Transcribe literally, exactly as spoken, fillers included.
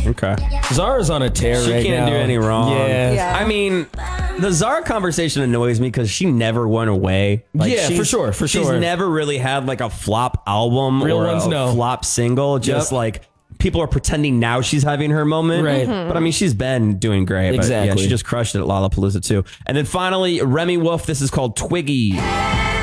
Okay. Zara's on a tear She right can't now. do any wrong. Yeah. Yeah. I mean, the Zara conversation annoys me because she never went away. Like, Yeah, she's- for sure, for She's sure. never really had like a flop album Real or ones, a no. flop single. Just Yep. like people are pretending now she's having her moment. Right. But I mean, she's been doing great. But yeah, Exactly. she just crushed it at Lollapalooza too. And then finally, Remy Wolf. This is called Twiggy.